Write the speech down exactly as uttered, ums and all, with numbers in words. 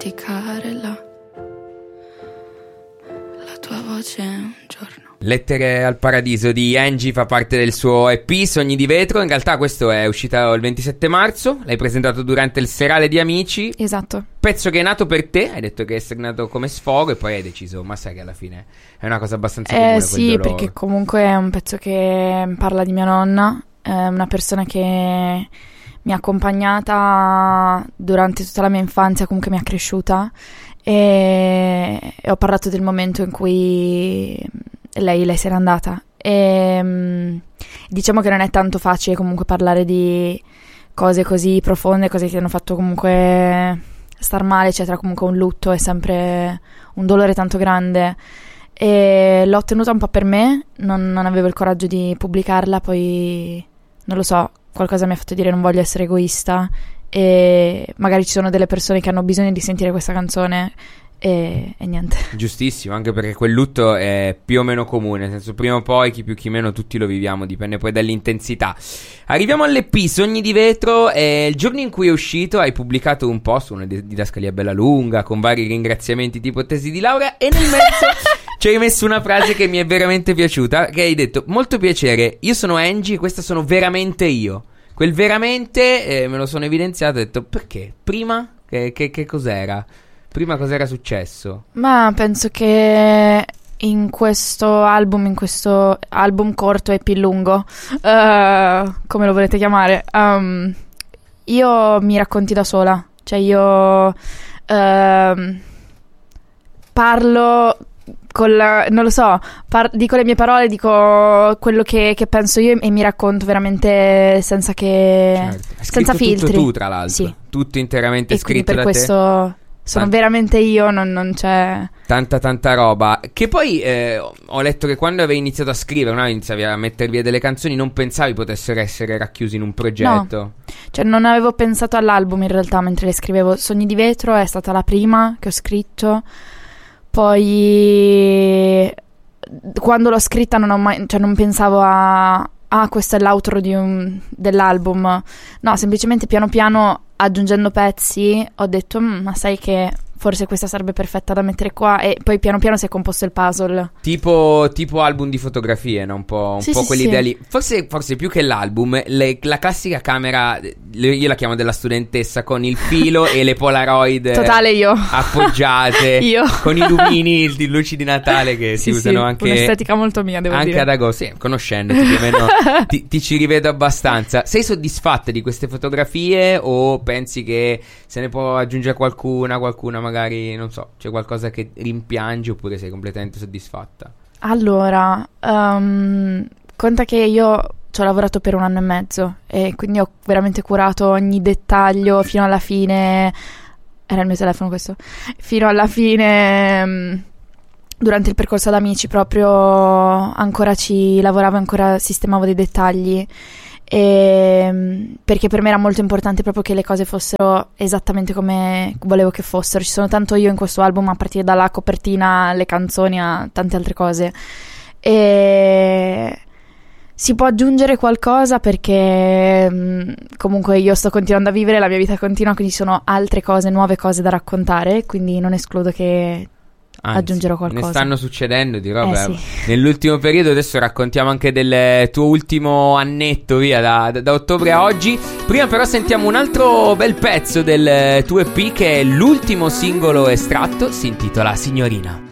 dimenticare la, la tua voce un giorno. Lettere al paradiso di Angie fa parte del suo E P Sogni di vetro. In realtà questo è uscito il ventisette marzo. L'hai presentato durante il serale di Amici. Esatto. Pezzo che è nato per te. Hai detto che è nato come sfogo e poi hai deciso, ma sai che alla fine è una cosa abbastanza comune. Eh sì, perché comunque è un pezzo che parla di mia nonna. È una persona che mi ha accompagnata durante tutta la mia infanzia, comunque mi ha cresciuta, e, e ho parlato del momento in cui lei, lei se n'è andata. E mh, diciamo che non è tanto facile comunque parlare di cose così profonde, cose che ti hanno fatto comunque star male, eccetera. Comunque un lutto è sempre un dolore tanto grande, e l'ho tenuta un po' per me, non, non avevo il coraggio di pubblicarla. Poi non lo so, qualcosa mi ha fatto dire non voglio essere egoista, e magari ci sono delle persone che hanno bisogno di sentire questa canzone, e, e niente. Giustissimo, anche perché quel lutto è più o meno comune, nel senso prima o poi, chi più chi meno, tutti lo viviamo, dipende poi dall'intensità. Arriviamo all'E P Sogni di vetro, e il giorno in cui è uscito hai pubblicato un post, una didascalia bella lunga con vari ringraziamenti tipo tesi di laurea, e nel mezzo ci hai messo una frase che mi è veramente piaciuta, che hai detto: molto piacere, io sono Angie e questa sono veramente io. Quel veramente eh, me lo sono evidenziato, ho detto perché? Prima? Che, che, che cos'era? Prima cos'era successo? Ma penso che in questo album, in questo album corto e più lungo, uh, come lo volete chiamare, um, io mi racconti da sola. Cioè io uh, parlo con la, non lo so, par- dico le mie parole, dico quello che, che penso io, e mi racconto veramente senza che certo. senza filtri. Tutto tu, tra l'altro, sì. Tutto interamente e scritto per da questo te. Sono Tanta, veramente io, non, non c'è tanta tanta roba. Che poi eh, ho letto che quando avevi iniziato a scrivere, no? Iniziavi a mettere via delle canzoni, non pensavi potessero essere racchiusi in un progetto. No, cioè non avevo pensato all'album in realtà mentre le scrivevo. Sogni di vetro è stata la prima che ho scritto. Poi quando l'ho scritta non ho mai, cioè non pensavo a ah, questo è l'outro di un, dell'album. No, semplicemente piano piano, aggiungendo pezzi, ho detto ma sai che forse questa sarebbe perfetta da mettere qua, e poi piano piano si è composto il puzzle. Tipo, tipo album di fotografie, no? Un po', un sì, po' sì, quell'idea sì. lì. Forse, forse più che l'album, le, la classica camera, le, io la chiamo della studentessa, con il filo e le Polaroid Totale io appoggiate io. Con i lumini, i luci di Natale che sì, si usano sì, anche un'estetica molto mia, devo anche dire. ad agosto. Sì, conoscendoti più o meno ti, ti ci rivedo abbastanza. Sei soddisfatta di queste fotografie o pensi che se ne può aggiungere qualcuna, qualcuna magari, non so, c'è qualcosa che rimpiangi, oppure sei completamente soddisfatta? Allora, um, conta che io ci ho lavorato per un anno e mezzo, e quindi ho veramente curato ogni dettaglio fino alla fine. Era il mio telefono questo. Fino alla fine, um, durante il percorso ad Amici proprio ancora ci lavoravo, ancora sistemavo dei dettagli. E, perché per me era molto importante proprio che le cose fossero esattamente come volevo che fossero. Ci sono tanto io in questo album, a partire dalla copertina alle canzoni a tante altre cose, e si può aggiungere qualcosa perché mh, comunque io sto continuando a vivere, la mia vita continua, quindi ci sono altre cose, nuove cose da raccontare, quindi non escludo che Anzi, aggiungerò qualcosa. ne stanno succedendo di roba eh, sì. Nell'ultimo periodo. Adesso raccontiamo anche del tuo ultimo annetto via da, da, da ottobre a oggi. Prima però sentiamo un altro bel pezzo del tuo E P, che è l'ultimo singolo estratto, si intitola Signorina.